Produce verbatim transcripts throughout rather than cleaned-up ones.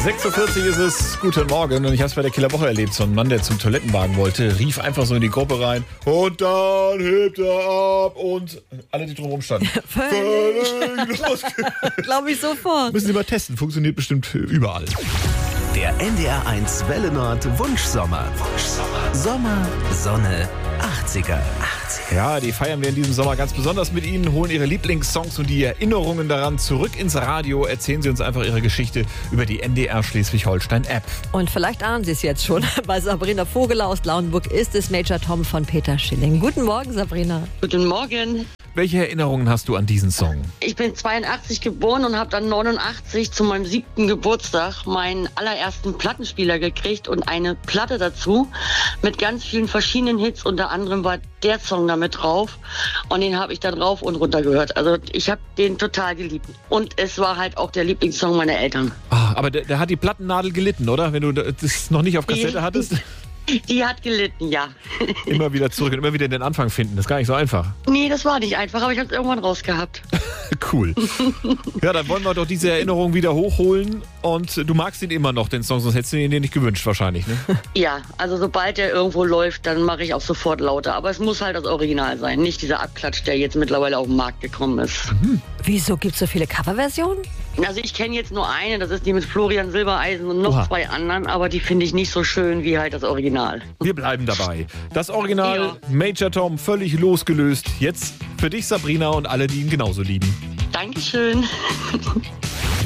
sechs Uhr vierzig ist es. Guten Morgen. Und ich habe es bei der Killerwoche erlebt. So ein Mann, der zum Toilettenwagen wollte, rief einfach so in die Gruppe rein. Und dann hebt er ab. Und alle, die drumherum standen. Völlig. Völlig Glaube ich sofort. Müssen Sie mal testen. Funktioniert bestimmt überall. Der N D R eins Welle Nord Wunschsommer. Wunschsommer. Sommer, Sonne, achtziger. Ja, die feiern wir in diesem Sommer ganz besonders mit Ihnen, holen Ihre Lieblingssongs und die Erinnerungen daran zurück ins Radio. Erzählen Sie uns einfach Ihre Geschichte über die N D R Schleswig-Holstein-App. Und vielleicht ahnen Sie es jetzt schon. Bei Sabrina Vogeler aus Lauenburg ist es Major Tom von Peter Schilling. Guten Morgen, Sabrina. Guten Morgen. Welche Erinnerungen hast du an diesen Song? Ich bin zweiundachtzig geboren und habe dann neunundachtzig zu meinem siebten Geburtstag meinen allerersten Plattenspieler gekriegt und eine Platte dazu mit ganz vielen verschiedenen Hits. Unter anderem war der Song da mit drauf und den habe ich dann rauf und runter gehört. Also ich habe den total geliebt. Und es war halt auch der Lieblingssong meiner Eltern. Ah, aber der, der hat die Plattennadel gelitten, oder? Wenn du das noch nicht auf Kassette hattest? Die hat gelitten, ja. Immer wieder zurück und immer wieder den Anfang finden. Das ist gar nicht so einfach. Nee, das war nicht einfach, aber ich habe es irgendwann rausgehabt. Cool. Ja, dann wollen wir doch diese Erinnerung wieder hochholen. Und du magst ihn immer noch, den Song, sonst hättest du ihn dir nicht gewünscht wahrscheinlich, ne? Ja, also sobald der irgendwo läuft, dann mache ich auch sofort lauter. Aber es muss halt das Original sein, nicht dieser Abklatsch, der jetzt mittlerweile auf den Markt gekommen ist. Mhm. Wieso gibt es so viele Coverversionen? Also ich kenne jetzt nur eine, das ist die mit Florian Silbereisen und noch Oha. zwei anderen, aber die finde ich nicht so schön wie halt das Original. Wir bleiben dabei. Das Original, Ja. Major Tom, völlig losgelöst. Jetzt für dich, Sabrina, und alle, die ihn genauso lieben. Dankeschön.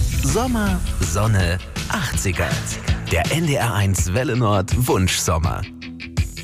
Sommer, Sonne, achtziger. Der N D R eins Welle Nord Wunschsommer.